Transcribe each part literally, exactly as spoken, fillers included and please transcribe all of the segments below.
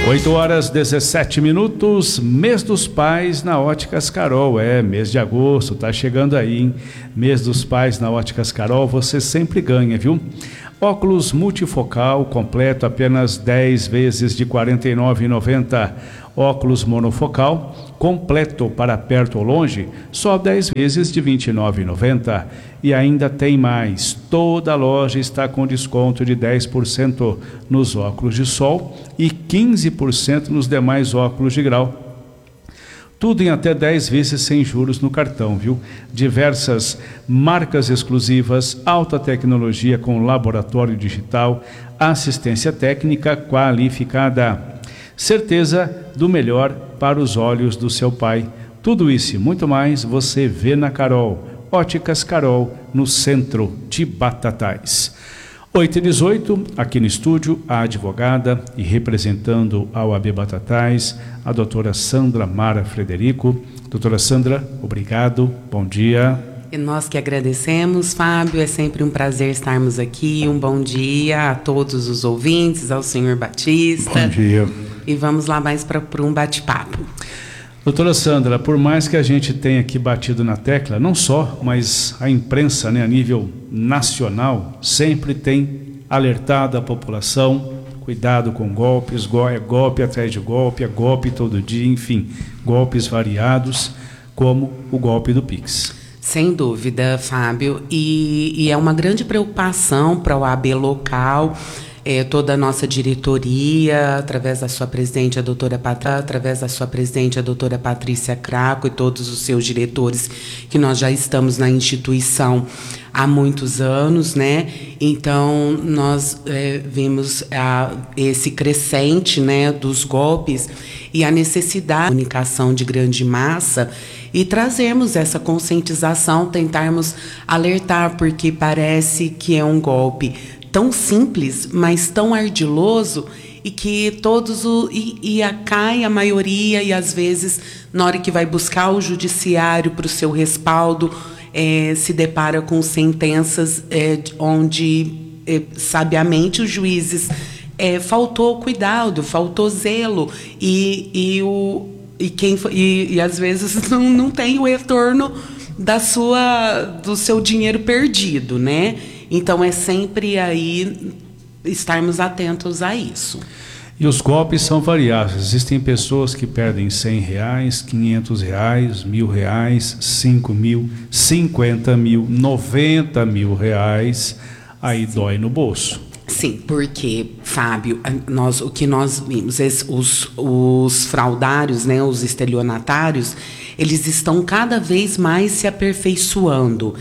oito horas e dezessete minutos, mês dos pais na Óticas Carol. É, mês de agosto, tá chegando aí, hein? Mês dos pais na Óticas Carol, você sempre ganha, viu? Óculos multifocal completo, apenas dez vezes de quarenta e nove reais e noventa centavos. Óculos monofocal completo para perto ou longe, só dez vezes de vinte e nove reais e noventa centavos. E ainda tem mais, toda a loja está com desconto de dez por cento nos óculos de sol e quinze por cento nos demais óculos de grau. Tudo em até dez vezes sem juros no cartão, viu? Diversas marcas exclusivas, alta tecnologia com laboratório digital, assistência técnica qualificada. Certeza do melhor para os olhos do seu pai. Tudo isso e muito mais você vê na Carol. Óticas Carol, no centro de Batatais. oito e dezoito, aqui no estúdio, a advogada e representando a O A B Batatais, a doutora Sandra Mara Frederico. Doutora Sandra, obrigado, bom dia. E nós que agradecemos, Fábio, é sempre um prazer estarmos aqui. Um bom dia a todos os ouvintes, ao senhor Batista. Bom dia. E vamos lá mais para um bate-papo. Doutora Sandra, por mais que a gente tenha aqui batido na tecla, não só, mas a imprensa, né, a nível nacional, sempre tem alertado a população, cuidado com golpes, é golpe atrás de golpe, é golpe todo dia, enfim, golpes variados, como o golpe do Pix. Sem dúvida, Fábio, e, e é uma grande preocupação para o A B local. É, toda a nossa diretoria, através da sua presidente, a doutora Patrícia, através da sua presidente, a doutora Patrícia Craco, e todos os seus diretores, que nós já estamos na instituição há muitos anos, né? Então, nós é, vimos a, esse crescente, né, dos golpes e a necessidade de comunicação de grande massa e trazermos essa conscientização, tentarmos alertar, porque parece que é um golpe tão simples, mas tão ardiloso, e que todos o e, e a, cai a maioria, e às vezes na hora que vai buscar o judiciário para o seu respaldo, é, se depara com sentenças é, onde é, sabiamente os juízes é, faltou cuidado, faltou zelo, e, e, o, e, quem, e, e às vezes não, não tem o retorno da sua, do seu dinheiro perdido, né? Então, é sempre aí estarmos atentos a isso. E os golpes são variáveis. Existem pessoas que perdem cem reais, quinhentos reais, mil reais, cinco mil, cinquenta mil, noventa mil reais. Aí Sim. dói no bolso. Sim, porque, Fábio, nós, o que nós vimos, os, os fraudários, né, os estelionatários, eles estão cada vez mais se aperfeiçoando.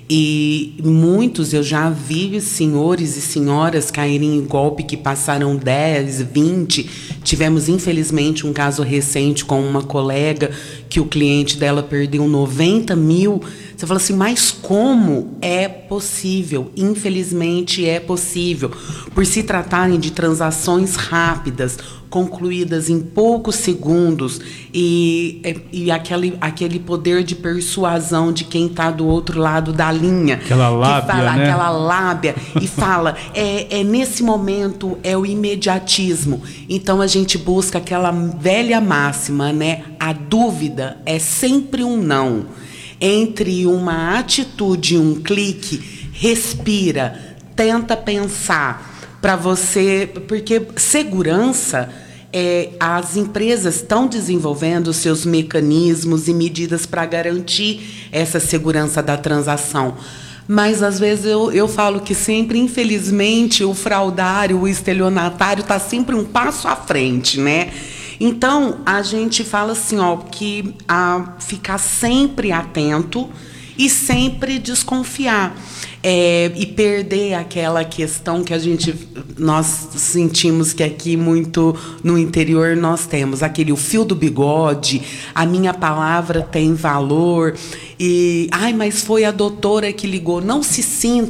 E muitos, eu já vi senhores e senhoras caírem em golpe que passaram dez, vinte. Tivemos, infelizmente, um caso recente com uma colega que o cliente dela perdeu noventa mil. Você fala assim, mas como é possível? Infelizmente é possível. Por se tratarem de transações rápidas, concluídas em poucos segundos, e, e aquele, aquele poder de persuasão de quem está do outro lado da linha. Aquela lábia, que fala, né? Aquela lábia, e fala, é, é nesse momento, é o imediatismo. Então, a gente busca aquela velha máxima, né? A dúvida é sempre um não. Entre uma atitude e um clique, respira, tenta pensar para você, porque segurança, é, as empresas estão desenvolvendo seus mecanismos e medidas para garantir essa segurança da transação. Mas, às vezes, eu, eu falo que sempre, infelizmente, o fraudário, o estelionatário está sempre um passo à frente, né? Então, a gente fala assim, ó, que a ficar sempre atento e sempre desconfiar. É, e perder aquela questão que a gente, nós sentimos que aqui muito no interior nós temos, aquele o fio do bigode, a minha palavra tem valor, e, ai, mas foi a doutora que ligou. Não se sinta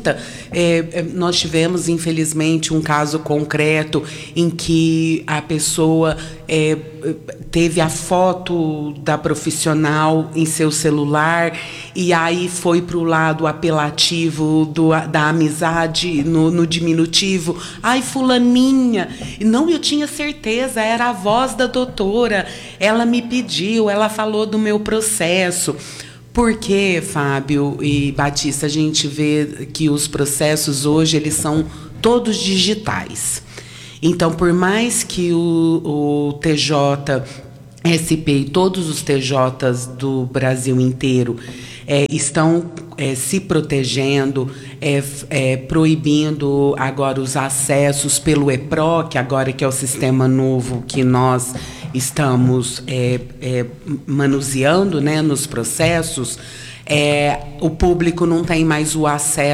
É, nós tivemos, infelizmente, um caso concreto em que a pessoa é, teve a foto da profissional em seu celular e aí foi para o lado apelativo do, da amizade, no, no diminutivo. Ai, fulaninha. Não, eu tinha certeza, era a voz da doutora. Ela me pediu, ela falou do meu processo. Porque, Fábio e Batista, a gente vê que os processos hoje eles são todos digitais. Então, por mais que o, o T J S P e todos os T Js do Brasil inteiro é, estão é, se protegendo, é, é, proibindo agora os acessos pelo E P R O, que agora que é o sistema novo que nós estamos é, é, manuseando, né, nos processos, é, o público não tem mais o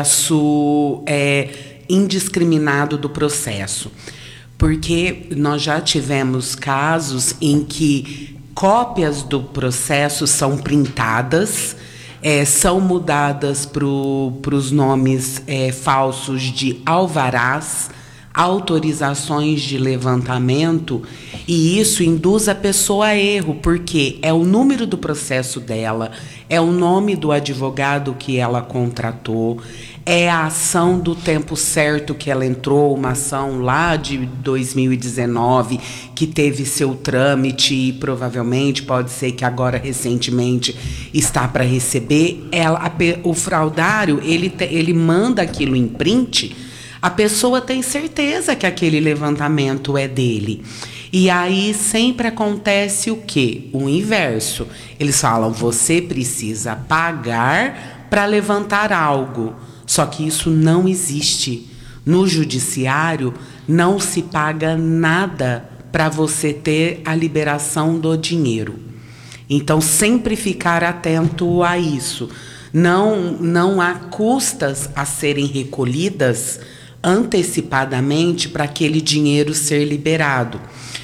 acesso é, indiscriminado do processo. Porque nós já tivemos casos em que cópias do processo são printadas, é, são mudadas para os nomes é, falsos de alvarás, autorizações de levantamento, e isso induz a pessoa a erro, porque é o número do processo dela, é o nome do advogado que ela contratou, é a ação do tempo certo que ela entrou, uma ação lá de dois mil e dezenove, que teve seu trâmite e provavelmente pode ser que agora recentemente está para receber. Ela, a, o fraudário, ele, te, ele manda aquilo em print, a pessoa tem certeza que aquele levantamento é dele. E aí sempre acontece o quê? O inverso. Eles falam, você precisa pagar para levantar algo. Só que isso não existe. No judiciário, não se paga nada para você ter a liberação do dinheiro. Então, sempre ficar atento a isso. Não, não há custas a serem recolhidas antecipadamente para aquele dinheiro ser liberado.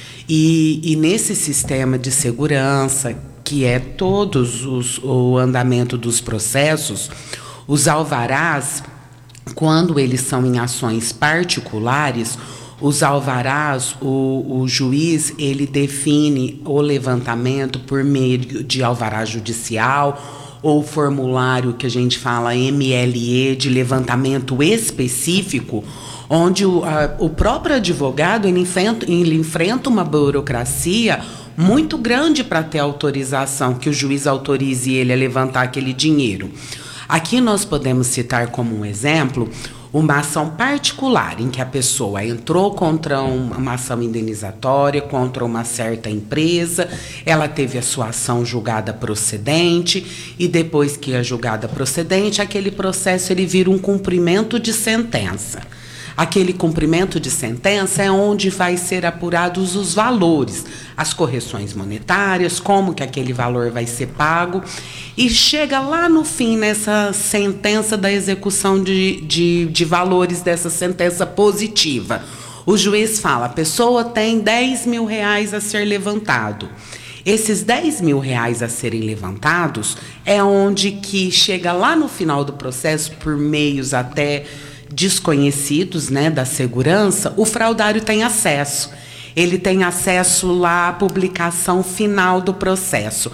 E, e nesse sistema de segurança, que é todos os, o andamento dos processos, os alvarás, quando eles são em ações particulares, os alvarás, o, o juiz, ele define o levantamento por meio de alvará judicial ou formulário que a gente fala M L E, de levantamento específico, onde o, a, o próprio advogado ele enfrenta, ele enfrenta uma burocracia muito grande para ter autorização, que o juiz autorize ele a levantar aquele dinheiro. Aqui nós podemos citar como um exemplo uma ação particular em que a pessoa entrou contra um, uma ação indenizatória, contra uma certa empresa, ela teve a sua ação julgada procedente e depois que é julgada procedente, aquele processo ele vira um cumprimento de sentença. Aquele cumprimento de sentença é onde vai ser apurados os valores, as correções monetárias, como que aquele valor vai ser pago, e chega lá no fim, nessa sentença da execução de, de, de valores dessa sentença positiva. O juiz fala, a pessoa tem dez mil reais a ser levantado. Esses dez mil reais a serem levantados é onde que chega lá no final do processo, por meios até desconhecidos, né, da segurança, o fraudário tem acesso. Ele tem acesso lá à publicação final do processo.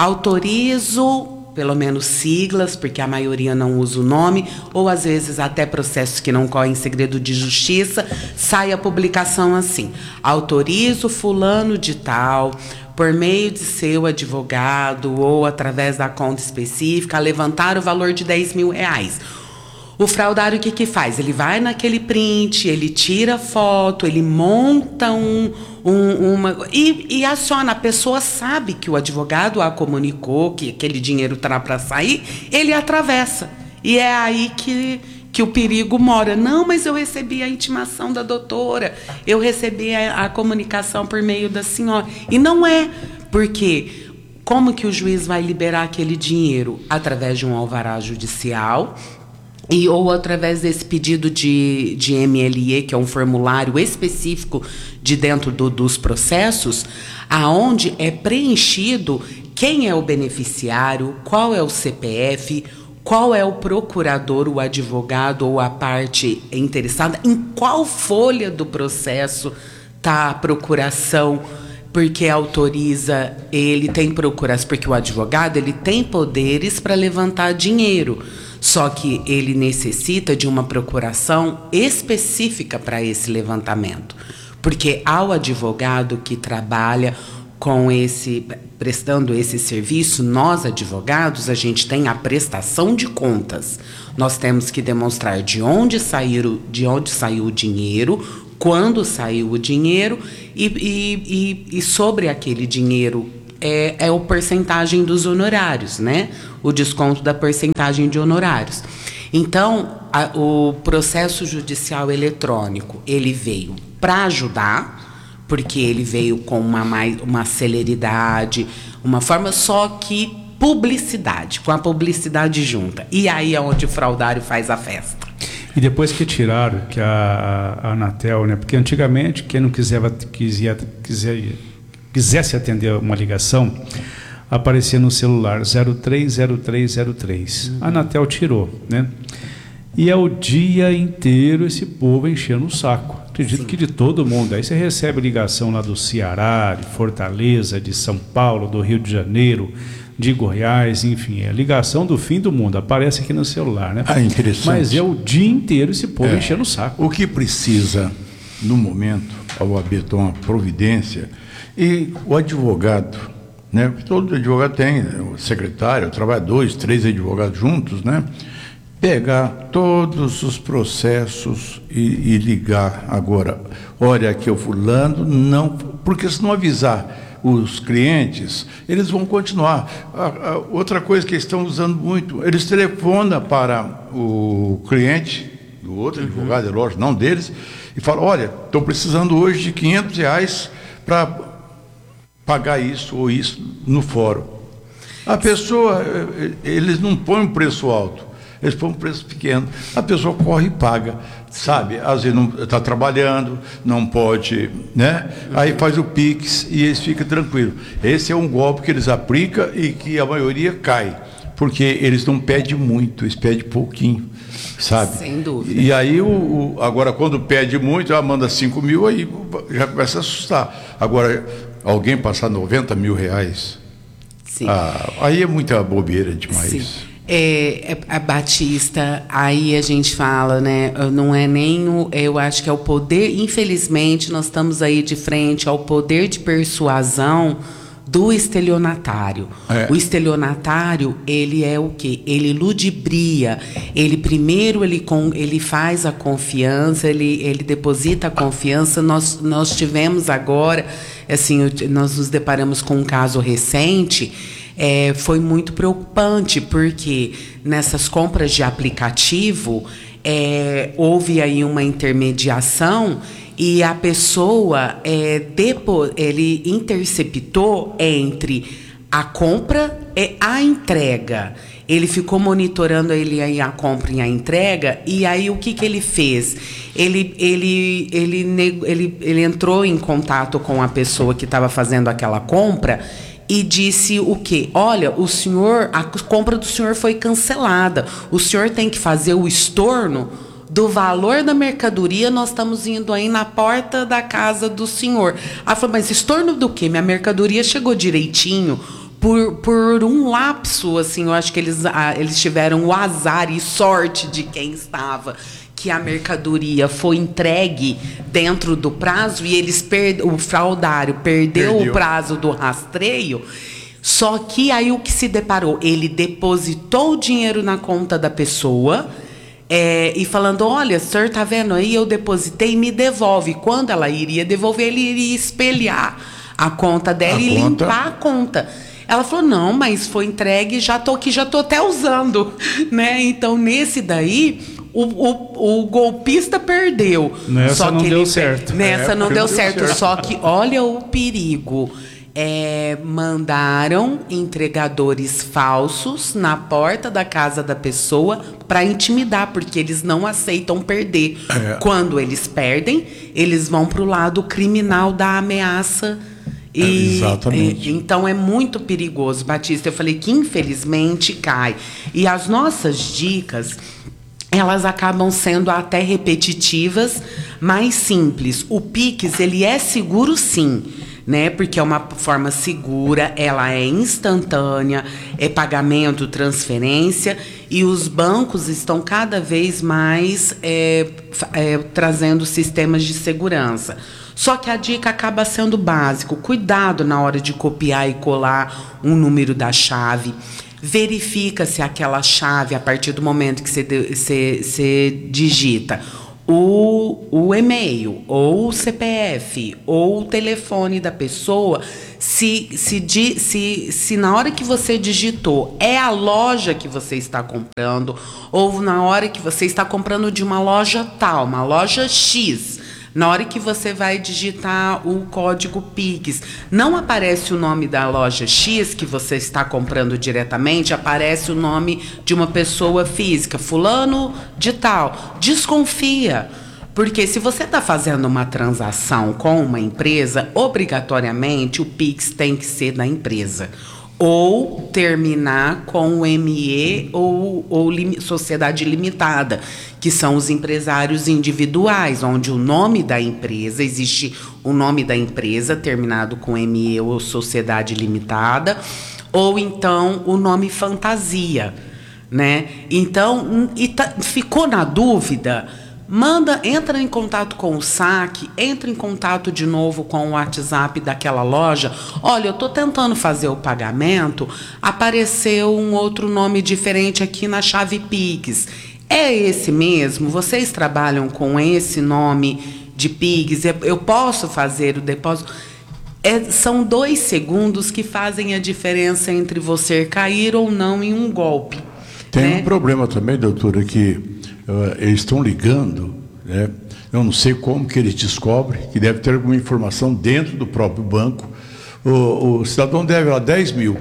Autorizo, pelo menos siglas, porque a maioria não usa o nome, ou às vezes até processos que não correm segredo de justiça, sai a publicação assim: autorizo fulano de tal, por meio de seu advogado ou através da conta específica, a levantar o valor de dez mil reais. O fraudário, o que que faz? Ele vai naquele print, ele tira foto, ele monta um, um, uma... E, e aciona. A pessoa sabe que o advogado a comunicou que aquele dinheiro está para sair, ele atravessa. E é aí que, que o perigo mora. Não, mas eu recebi a intimação da doutora, eu recebi a, a comunicação por meio da senhora. E não é, porque como que o juiz vai liberar aquele dinheiro? Através de um alvará judicial, e, ou através desse pedido de, de M L E, que é um formulário específico de dentro do, dos processos, aonde é preenchido quem é o beneficiário, qual é o C P F, qual é o procurador, o advogado ou a parte interessada, em qual folha do processo está a procuração, porque autoriza, ele tem procuração, porque o advogado ele tem poderes para levantar dinheiro, só que ele necessita de uma procuração específica para esse levantamento, porque ao advogado que trabalha com esse, prestando esse serviço, nós advogados, a gente tem a prestação de contas. Nós temos que demonstrar de onde saiu, de onde saiu o dinheiro, quando saiu o dinheiro e, e, e, e sobre aquele dinheiro é, é o percentagem dos honorários, né? O desconto da percentagem de honorários. Então, a, o processo judicial eletrônico, ele veio para ajudar, porque ele veio com uma, mais, uma celeridade, uma forma, só que publicidade, com a publicidade junta. E aí é onde o fraudário faz a festa. E depois que tiraram, que a, a Anatel, né? Porque antigamente, quem não quiser, quiser, quiser, quisesse atender uma ligação, aparecia no celular zero três zero três zero três. Uhum. A Anatel tirou, né? E é o dia inteiro esse povo enchendo o saco. Acredito Sim. que de todo mundo. Aí você recebe ligação lá do Ceará, de Fortaleza, de São Paulo, do Rio de Janeiro, de Goiás, enfim, é a ligação do fim do mundo. Aparece aqui no celular, né? Ah, interessante. Mas é o dia inteiro esse povo é. enchendo o saco. O que precisa, no momento, a O A B tomar providência, e o advogado, né? Todo advogado tem, o secretário, trabalha dois, três advogados juntos, né? Pegar todos os processos e, e ligar agora. Olha, aqui é o fulano, não, porque se não avisar os clientes, eles vão continuar. A, a, outra coisa que eles estão usando muito, eles telefonam para o cliente, do outro uhum. advogado, é lógico, não deles, e falam, olha, estou precisando hoje de quinhentos reais para pagar isso ou isso no fórum. A pessoa, eles não põem um preço alto, eles põem um preço pequeno, a pessoa corre e paga, sabe? Às vezes não está trabalhando, não pode, né? Aí faz o Pix e eles ficam tranquilos. Esse é um golpe que eles aplicam e que a maioria cai, porque eles não pedem muito, eles pedem pouquinho, sabe? Sem dúvida. E aí, o, o, agora, quando pede muito, ela manda cinco mil, aí já começa a assustar. Agora, alguém passar noventa mil reais, Sim. Ah, aí é muita bobeira demais. Sim. É, a Batista, aí a gente fala, né? Não é nem o. Eu acho que é o poder. Infelizmente, nós estamos aí de frente ao poder de persuasão do estelionatário. É. O estelionatário, ele é o quê? Ele ludibria. Ele primeiro ele, com, ele faz a confiança, ele, ele deposita a confiança. Nós, nós tivemos agora, assim, nós nos deparamos com um caso recente. É, foi muito preocupante, porque nessas compras de aplicativo é, houve aí uma intermediação e a pessoa é, depo, ele interceptou entre a compra e a entrega. Ele ficou monitorando ele aí a compra e a entrega, e aí o que, que ele fez? Ele, ele, ele, ele, ele entrou em contato com a pessoa que estava fazendo aquela compra e disse o quê? Olha, o senhor, a compra do senhor foi cancelada. O senhor tem que fazer o estorno do valor da mercadoria. Nós estamos indo aí na porta da casa do senhor. Ela falou, mas estorno do quê? Minha mercadoria chegou direitinho. Por, por um lapso, assim, eu acho que eles, ah, eles tiveram o azar e sorte de quem estava, que a mercadoria foi entregue dentro do prazo e eles perde, o fraudário perdeu, perdeu o prazo do rastreio. Só que aí o que se deparou? Ele depositou o dinheiro na conta da pessoa é, e falando, olha, senhor, tá vendo aí, eu depositei, me devolve. Quando ela iria devolver, ele iria espelhar a conta dela a e conta. limpar a conta. Ela falou, não, mas foi entregue, já tô aqui, já tô até usando, né? Então, nesse daí, o, o, o golpista perdeu. Nessa só não que deu ele, certo. Nessa é, não deu certo, certo, só que olha o perigo. É, mandaram entregadores falsos na porta da casa da pessoa para intimidar, porque eles não aceitam perder. É. Quando eles perdem, eles vão para o lado criminal da ameaça E, Exatamente. E, então é muito perigoso, Batista. Eu falei que infelizmente cai. E as nossas dicas, elas acabam sendo até repetitivas, mais simples. O Pix, ele é seguro sim, né? Porque é uma forma segura, ela é instantânea, é pagamento, transferência, e os bancos estão cada vez mais é, é, trazendo sistemas de segurança. Só que a dica acaba sendo básico. Cuidado na hora de copiar e colar um número da chave. Verifica se aquela chave, a partir do momento que você, você, você digita o, o e-mail, ou o C P F, ou o telefone da pessoa, se, se, se, se na hora que você digitou é a loja que você está comprando, ou na hora que você está comprando de uma loja tal, uma loja X. Na hora que você vai digitar o código Pix, não aparece o nome da loja X que você está comprando diretamente, aparece o nome de uma pessoa física, fulano de tal. Desconfia, porque se você está fazendo uma transação com uma empresa, obrigatoriamente o Pix tem que ser da empresa. Ou terminar com o M E ou, ou lim, sociedade limitada, que são os empresários individuais, onde o nome da empresa, existe o nome da empresa terminado com M E ou sociedade limitada, ou então o nome fantasia, né? Então, e tá, ficou na dúvida? Manda, entra em contato com o saque, entra em contato de novo com o WhatsApp daquela loja. Olha, eu estou tentando fazer o pagamento, apareceu um outro nome diferente aqui na chave Pix. É esse mesmo? Vocês trabalham com esse nome de Pix? Eu posso fazer o depósito? É, são dois segundos que fazem a diferença entre você cair ou não em um golpe. Tem né? um problema também, doutora, que Uh, eles estão ligando, né? Eu não sei como que eles descobrem, que deve ter alguma informação dentro do próprio banco. O, o cidadão deve lá dez mil.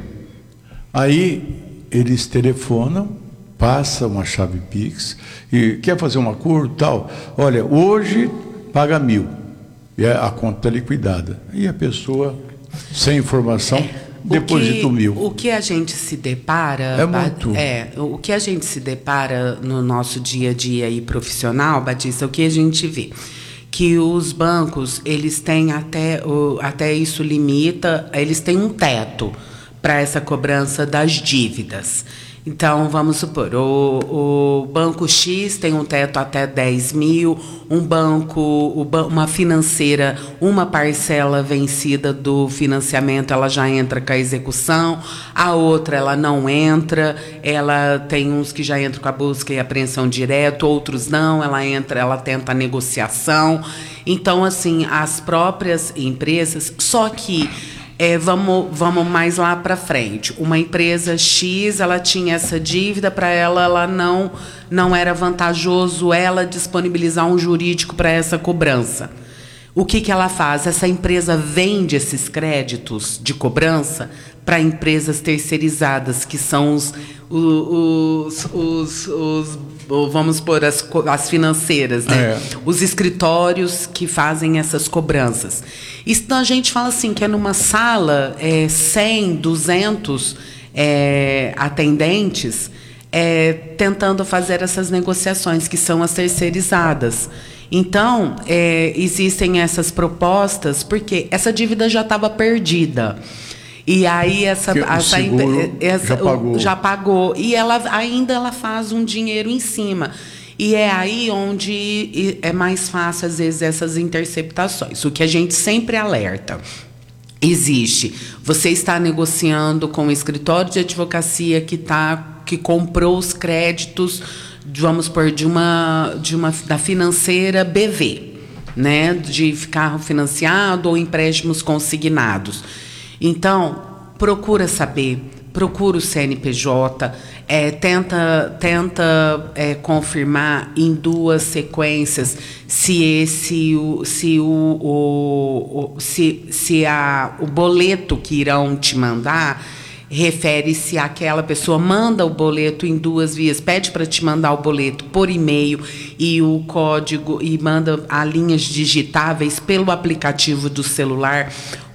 Aí eles telefonam, passam uma chave Pix e quer fazer um acordo tal. Olha, hoje paga mil e a conta está liquidada. E a pessoa, sem informação, é. deposita o mil. O que a gente se depara... É muito. É, o que a gente se depara no nosso dia a dia aí profissional, Batista, o que a gente vê? Que os bancos, eles têm até, até isso limita, eles têm um teto para essa cobrança das dívidas. Então, vamos supor, o, o banco X tem um teto até dez mil, um banco, uma financeira, uma parcela vencida do financiamento, ela já entra com a execução, a outra ela não entra, ela tem uns que já entram com a busca e apreensão direto, outros não, ela entra, ela tenta a negociação. Então, assim, as próprias empresas, só que É, vamos, vamos mais lá para frente. Uma empresa X, ela tinha essa dívida, para ela, ela não, não era vantajoso ela disponibilizar um jurídico para essa cobrança. O que, que ela faz? Essa empresa vende esses créditos de cobrança para empresas terceirizadas, que são os, os, os, os, os vamos pôr, as, as financeiras, né? É. Os escritórios que fazem essas cobranças. Então, a gente fala assim, que é numa sala, é, cem, duzentos é, atendentes é, tentando fazer essas negociações, que são as terceirizadas. Então, é, existem essas propostas, porque essa dívida já estava perdida. E aí essa, essa, essa já, pagou. já pagou. E ela ainda ela faz um dinheiro em cima. E é aí onde é mais fácil, às vezes, essas interceptações. O que a gente sempre alerta. Existe. Você está negociando com o escritório de advocacia que, tá, que comprou os créditos, vamos por de uma, de uma da financeira B V, né? De carro financiado ou empréstimos consignados. Então, procura saber, procura o C N P J, é, tenta, tenta é, confirmar em duas sequências se esse, o, se, o, o, o, se, se a, o boleto que irão te mandar refere-se àquela pessoa. Manda o boleto em duas vias, pede para te mandar o boleto por e-mail e o código, e manda a linhas digitáveis pelo aplicativo do celular,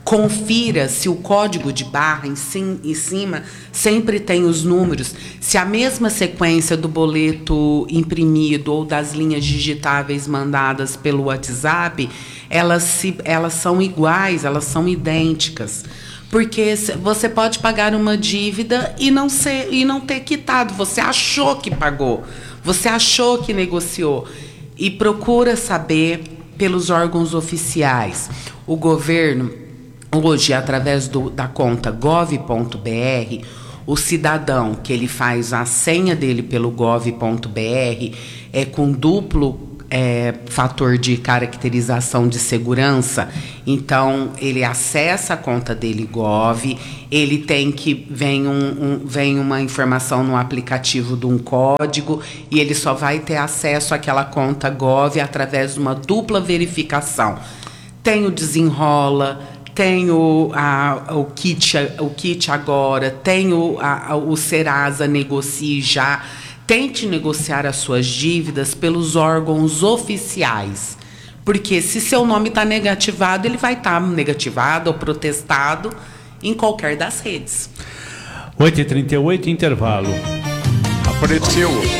Confira se o código de barra em, sim, em cima sempre tem os números, se a mesma sequência do boleto imprimido ou das linhas digitáveis mandadas pelo WhatsApp, elas, se, elas são iguais, elas são idênticas. Porque você pode pagar uma dívida e não, ser, e não ter quitado, você achou que pagou, você achou que negociou. E procura saber pelos órgãos oficiais. O governo... Hoje, através do, da conta gov ponto br, o cidadão que ele faz a senha dele pelo gov ponto br é com duplo é, fator de caracterização de segurança. Então, ele acessa a conta dele Gov, ele tem que vem, um, um, vem uma informação no aplicativo de um código e ele só vai ter acesso àquela conta Gov através de uma dupla verificação. Tem o Desenrola, tem o, a, o, kit, o kit agora, tem o, a, o Serasa Negocie Já. Tente negociar as suas dívidas pelos órgãos oficiais. Porque se seu nome está negativado, ele vai estar tá negativado ou protestado em qualquer das redes. oito e trinta e oito, intervalo. Apareceu.